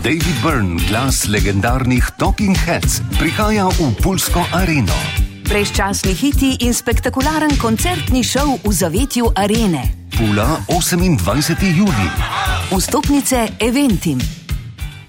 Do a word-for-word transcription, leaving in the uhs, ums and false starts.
David Byrne, glas legendarnih Talking Heads, prihaja v Pulsko areno. Brezčasni hiti in spektakularen koncertni šov v zavetju arene. Pula, osemindvajseti julij. Vstopnice Eventim.